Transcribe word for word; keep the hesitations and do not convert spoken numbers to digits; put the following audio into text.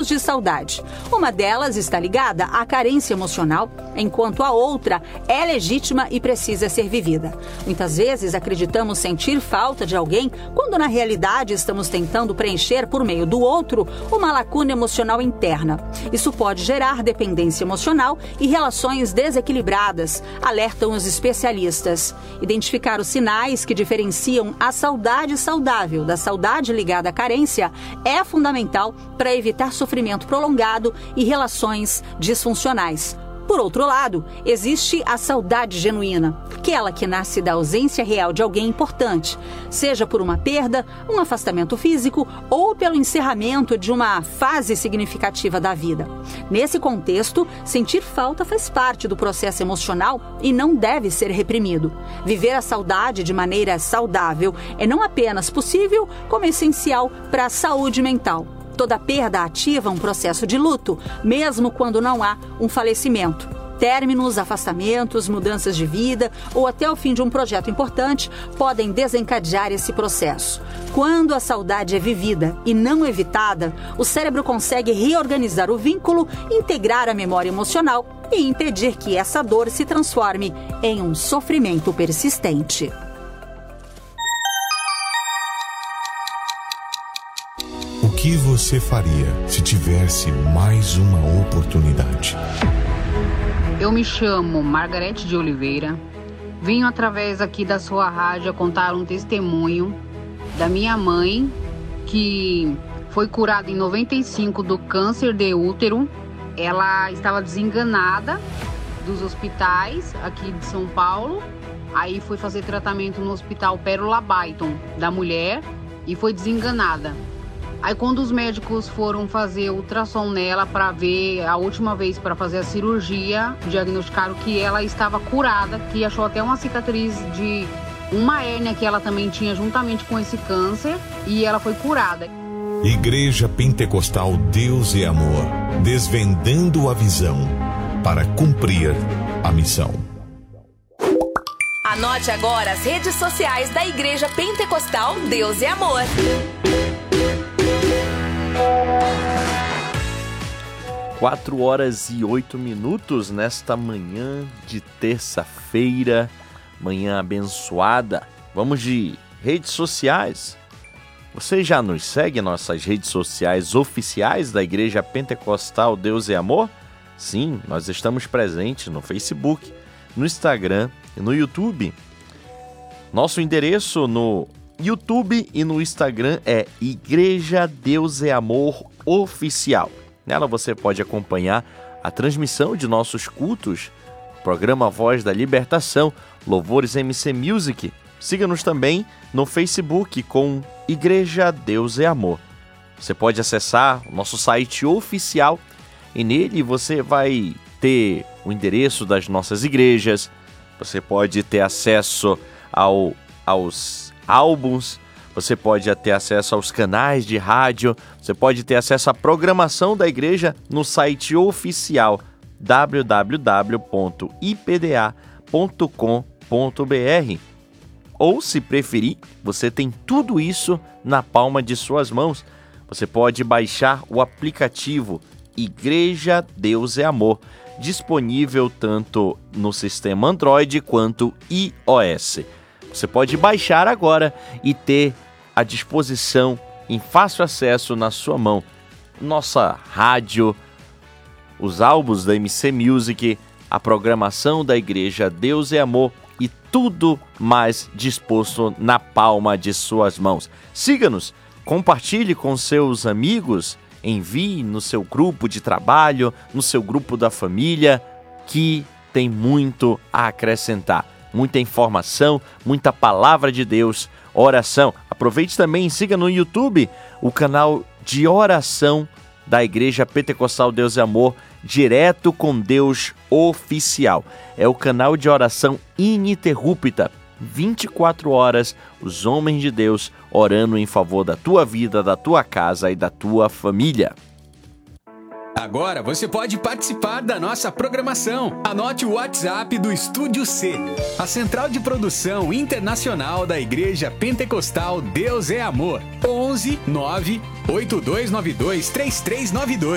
tipos de saudade. Uma delas está ligada à carência emocional, enquanto a outra é legítima e precisa ser vivida. Muitas vezes acreditamos sentir falta de alguém, quando na realidade estamos tentando preencher por meio do outro uma lacuna emocional interna. Isso pode gerar dependência emocional e relações desequilibradas, alertam os especialistas. Identificar os sinais que diferenciam a saudade saudável da saudade ligada à carência é fundamental para evitar sofrimento prolongado e relações disfuncionais. Por outro lado, existe a saudade genuína, aquela que nasce da ausência real de alguém importante, seja por uma perda, um afastamento físico ou pelo encerramento de uma fase significativa da vida. Nesse contexto, sentir falta faz parte do processo emocional e não deve ser reprimido. Viver a saudade de maneira saudável é não apenas possível, como essencial para a saúde mental. Toda perda ativa um processo de luto, mesmo quando não há um falecimento. Términos, afastamentos, mudanças de vida ou até o fim de um projeto importante podem desencadear esse processo. Quando a saudade é vivida e não evitada, o cérebro consegue reorganizar o vínculo, integrar a memória emocional e impedir que essa dor se transforme em um sofrimento persistente. O que você faria se tivesse mais uma oportunidade? Eu me chamo Margarete de Oliveira. Vim através aqui da sua rádio contar um testemunho da minha mãe, que foi curada em noventa e cinco do câncer de útero. Ela estava desenganada dos hospitais aqui de São Paulo. Aí foi fazer tratamento no Hospital Pérola Baiton da mulher e foi desenganada. Aí quando os médicos foram fazer ultrassom nela para ver, a última vez para fazer a cirurgia, diagnosticaram que ela estava curada, que achou até uma cicatriz de uma hérnia que ela também tinha juntamente com esse câncer, e ela foi curada. Igreja Pentecostal Deus é Amor, desvendando a visão para cumprir a missão. Anote agora as redes sociais da Igreja Pentecostal Deus é Amor. Quatro horas e oito minutos nesta manhã de terça-feira, manhã abençoada. Vamos de redes sociais. Você já nos segue em nossas redes sociais oficiais da Igreja Pentecostal Deus é Amor? Sim, nós estamos presentes no Facebook, no Instagram e no YouTube. Nosso endereço no YouTube e no Instagram é Igreja Deus é Amor Oficial. Nela você pode acompanhar a transmissão de nossos cultos, programa Voz da Libertação, Louvores M C Music. Siga-nos também no Facebook com Igreja Deus é Amor. Você pode acessar o nosso site oficial e nele você vai ter o endereço das nossas igrejas, você pode ter acesso ao, aos álbuns, você pode ter acesso aos canais de rádio, você pode ter acesso à programação da igreja no site oficial w w w ponto i p d a ponto com ponto b r. Ou, se preferir, você tem tudo isso na palma de suas mãos. Você pode baixar o aplicativo Igreja Deus é Amor, disponível tanto no sistema Android quanto iOS. Você pode baixar agora e ter à disposição, em fácil acesso na sua mão, nossa rádio, os álbuns da M C Music, a programação da Igreja Deus é Amor e tudo mais disposto na palma de suas mãos. Siga-nos, compartilhe com seus amigos, envie no seu grupo de trabalho, no seu grupo da família, que tem muito a acrescentar. Muita informação, muita palavra de Deus, oração. Aproveite também e siga no YouTube o canal de oração da Igreja Pentecostal Deus é Amor, Direto com Deus Oficial. É o canal de oração ininterrupta, vinte e quatro horas, os homens de Deus orando em favor da tua vida, da tua casa e da tua família. Agora você pode participar da nossa programação. Anote o WhatsApp do Estúdio C, a central de produção internacional da Igreja Pentecostal Deus é Amor. onze nove oito dois nove dois três três nove dois.